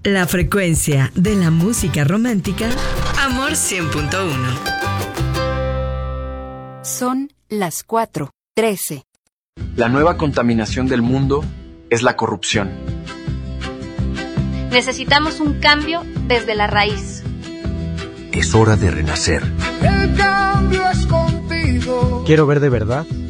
La frecuencia de la música romántica, Amor 100.1. Son las 4:13. La nueva contaminación del mundo es la corrupción. Necesitamos un cambio desde la raíz. Es hora de renacer. El cambio es contigo. Quiero ver de verdad